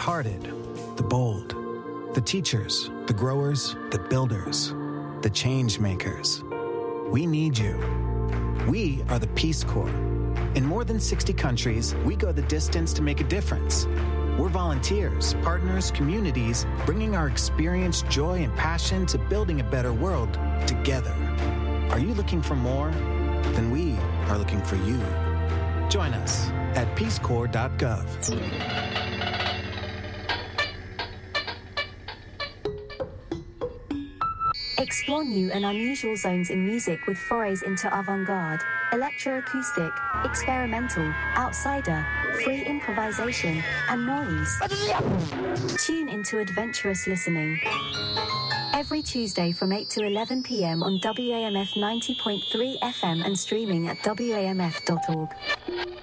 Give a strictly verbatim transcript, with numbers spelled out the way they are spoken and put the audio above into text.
hearted, the bold, the teachers, the growers, the builders, the change makers. We need you. We are the Peace Corps. In more than sixty countries, we go the distance to make a difference. We're volunteers, partners, communities, bringing our experience, joy, and passion to building a better world together. Are you looking for more? Then we are looking for you. Join us at peace corps dot gov. Explore new and unusual zones in music with forays into avant-garde, electroacoustic, experimental, outsider, free improvisation, and noise. Tune into adventurous listening. Every Tuesday from eight to eleven p.m. on W A M F ninety point three F M and streaming at W A M F dot org.